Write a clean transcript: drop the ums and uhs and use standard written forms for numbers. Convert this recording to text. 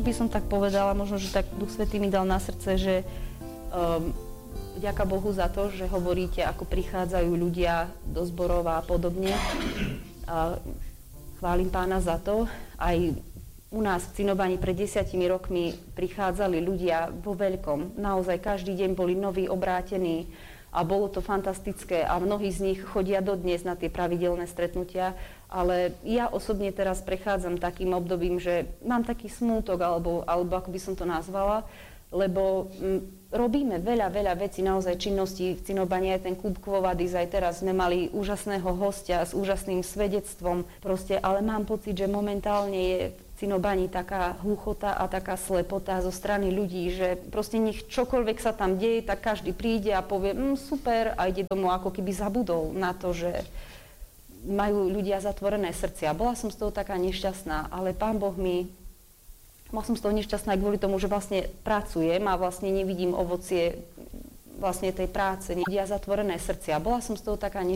by som tak povedala, možno, že tak Duch Svätý mi dal na srdce, že vďaka Bohu za to, že hovoríte, ako prichádzajú ľudia do zborov a podobne. Chválim Pána za to. Aj u nás v Cinobani pred 10 rokmi prichádzali ľudia vo veľkom. Naozaj každý deň boli noví, obrátení a bolo to fantastické a mnohí z nich chodia dodnes na tie pravidelné stretnutia. Ale ja osobne teraz prechádzam takým obdobím, že mám taký smútok, alebo ako by som to nazvala, lebo robíme veľa vecí, naozaj činností v Cinobani, aj ten klub Quo Vadis, aj teraz sme mali úžasného hostia s úžasným svedectvom, proste, ale mám pocit, že momentálne je v Cinobani taká hluchota a taká slepota zo strany ľudí, že proste nech čokoľvek sa tam deje, tak každý príde a povie super a ide domov, ako keby zabudol na to, že majú ľudia zatvorené srdcia. Bola som z toho taká nešťastná, ale Pán Boh bola som z toho nešťastná aj kvôli tomu, že vlastne pracujem a vlastne nevidím ovocie vlastne tej práce. Ľudia zatvorené srdcia. Bola som z toho taká